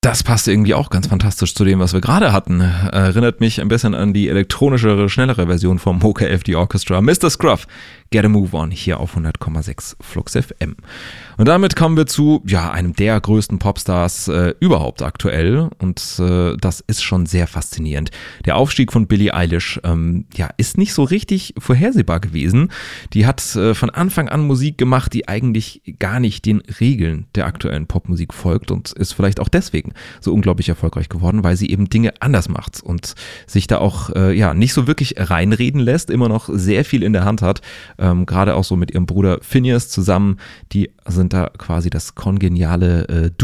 Das passt irgendwie auch ganz fantastisch zu dem, was wir gerade hatten. Erinnert mich ein bisschen an die elektronischere, schnellere Version vom Mocha FD Orchestra. Mr. Scruff, Get a Move On, hier auf 100,6 Flux FM. Und damit kommen wir zu einem der größten Popstars überhaupt aktuell. Und das ist schon sehr faszinierend. Der Aufstieg von Billie Eilish ist nicht so richtig vorhersehbar gewesen. Die hat von Anfang an Musik gemacht, die eigentlich gar nicht den Regeln der aktuellen Popmusik folgt und ist vielleicht auch deswegen so unglaublich erfolgreich geworden, weil sie eben Dinge anders macht und sich da auch nicht so wirklich reinreden lässt, immer noch sehr viel in der Hand hat, gerade auch so mit ihrem Bruder Phineas zusammen, die sind da quasi das kongeniale